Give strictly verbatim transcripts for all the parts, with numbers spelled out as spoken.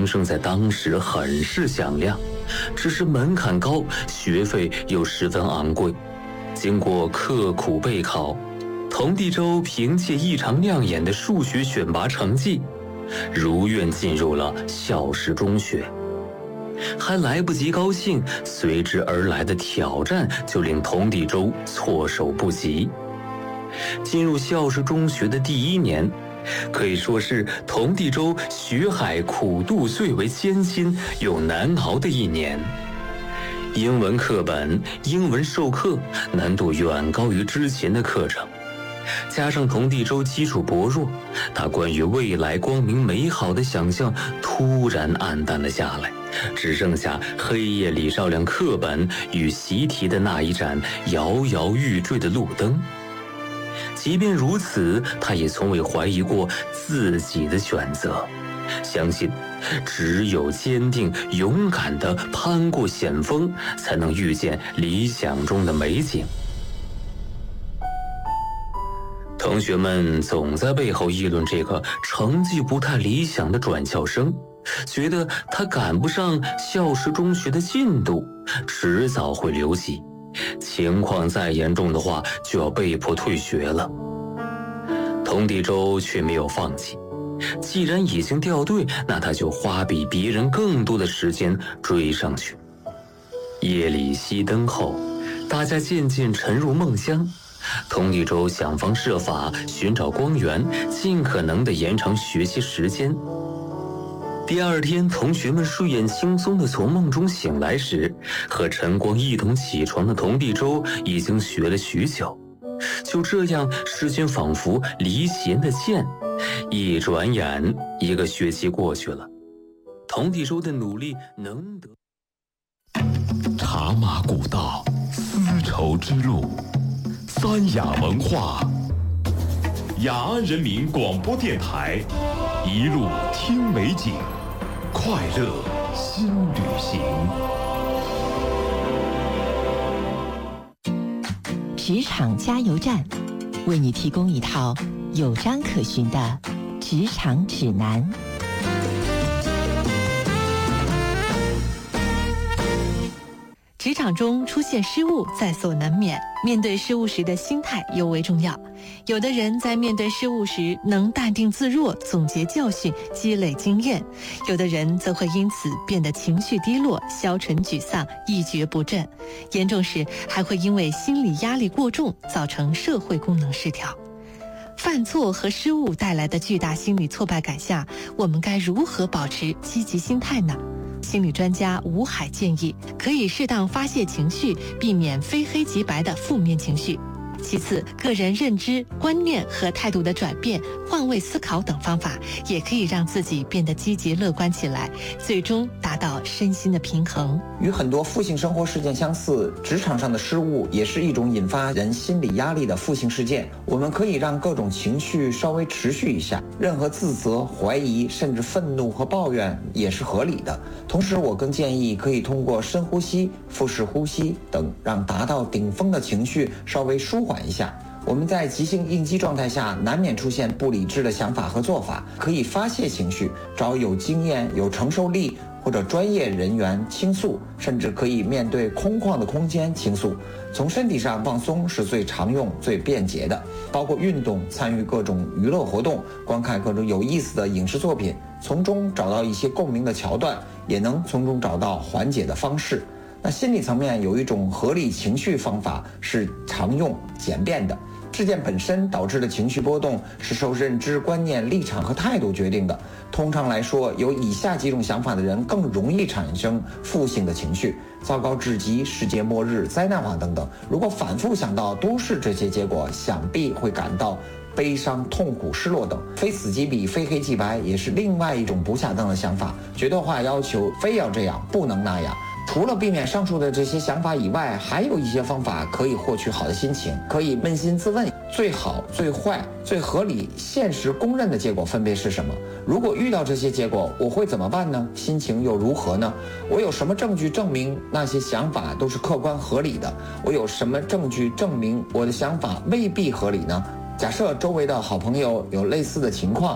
名声在当时很是响亮，只是门槛高，学费又十分昂贵。经过刻苦备考，童第周凭借异常亮眼的数学选拔成绩，如愿进入了孝实中学。还来不及高兴，随之而来的挑战就令童第周措手不及。进入孝实中学的第一年，可以说是童第周学海苦度最为艰辛又难熬的一年。英文课本、英文授课难度远高于之前的课程，加上童第周基础薄弱，他关于未来光明美好的想象突然黯淡了下来，只剩下黑夜里照亮课本与习题的那一盏摇摇欲坠的路灯。即便如此，他也从未怀疑过自己的选择，相信只有坚定勇敢地攀过险峰，才能遇见理想中的美景。同学们总在背后议论这个成绩不太理想的转校生，觉得他赶不上孝实中学的进度，迟早会留级，情况再严重的话就要被迫退学了。童第周却没有放弃，既然已经掉队，那他就花比别人更多的时间追上去。夜里熄灯后，大家渐渐沉入梦乡，童第周想方设法寻找光源，尽可能地延长学习时间。第二天，同学们睡眼惺忪地从梦中醒来时，和晨光一同起床的童第周已经学了许久。就这样，时间仿佛离弦的箭，一转眼一个学期过去了。童第周的努力能得茶马古道，丝绸之路，三雅文化，雅安人民广播电台，一路听美景，快乐新旅行。 职场加油站，为你提供一套有章可循的职场指南。 职场中出现失误在所难免，面对失误时的心态尤为重要。有的人在面对失误时能淡定自若，总结教训，积累经验；有的人则会因此变得情绪低落，消沉沮丧，一蹶不振。严重时还会因为心理压力过重，造成社会功能失调。犯错和失误带来的巨大心理挫败感下，我们该如何保持积极心态呢？心理专家吴海建议，可以适当发泄情绪，避免非黑即白的负面情绪。其次，个人认知、观念和态度的转变、换位思考等方法，也可以让自己变得积极乐观起来，最终达到身心的平衡。 与很多负性生活事件相似，职场上的失误也是一种引发人心理压力的负性事件。我们可以让各种情绪稍微持续一下，任何自责、怀疑，甚至愤怒和抱怨也是合理的。同时，我更建议可以通过深呼吸、腹式呼吸等，让达到顶峰的情绪稍微舒缓一下。我们在急性应激状态下，难免出现不理智的想法和做法，可以发泄情绪，找有经验、有承受力或者专业人员倾诉，甚至可以面对空旷的空间倾诉。从身体上放松是最常用、最便捷的，包括运动、参与各种娱乐活动、观看各种有意思的影视作品，从中找到一些共鸣的桥段，也能从中找到缓解的方式。那心理层面有一种合理情绪方法是常用、简便的。事件本身导致的情绪波动是受认知、观念、立场和态度决定的。通常来说，有以下几种想法的人更容易产生负性的情绪：糟糕至极、世界末日、灾难化等等。如果反复想到都是这些结果，想必会感到悲伤、痛苦、失落等。非此即彼、非黑即白也是另外一种不下当的想法，绝对化要求非要这样，不能那样。除了避免上述的这些想法以外，还有一些方法可以获取好的心情。可以扪心自问，最好、最坏、最合理、现实公认的结果分别是什么？如果遇到这些结果，我会怎么办呢？心情又如何呢？我有什么证据证明那些想法都是客观合理的？我有什么证据证明我的想法未必合理呢？假设周围的好朋友有类似的情况，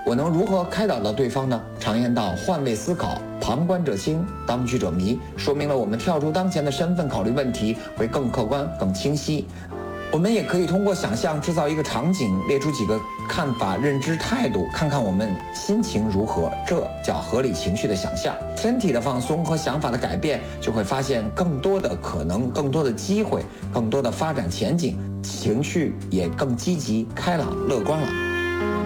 我能如何开导到对方呢？常言道，换位思考，旁观者清，当局者迷，说明了我们跳出当前的身份考虑问题会更客观、更清晰。我们也可以通过想象制造一个场景，列出几个看法、认知、态度，看看我们心情如何，这叫合理情绪的想象。身体的放松和想法的改变，就会发现更多的可能，更多的机会，更多的发展前景，情绪也更积极、开朗、乐观了。